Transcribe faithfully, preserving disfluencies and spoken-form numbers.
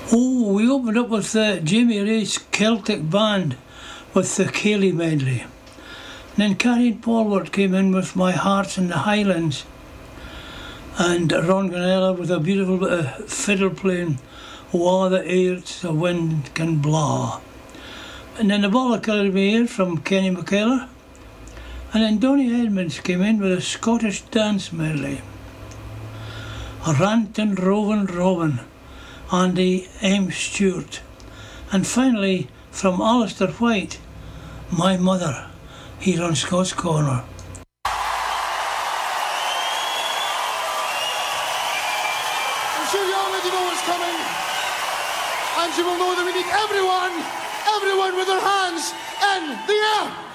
Oh, we opened up with uh, Jamie Ray's Celtic Band with the Cayley medley. And then Carrie Polwart came in with My Heart's in the Highlands. And Ron Ganella with a beautiful bit of fiddle playing, Wha the Airts the Wind Can Blaw. And then the Ball of Colour Me Here from Kenny McKellar. And then Donny Edmonds came in with a Scottish dance medley. A Rantin' Rovin' Robin, Andy M. Stewart. And finally, from Alistair White, My Mother, here on Scots Corner. I'm sure you already know what's coming. And you will know that we need everyone, everyone with their hands in the air.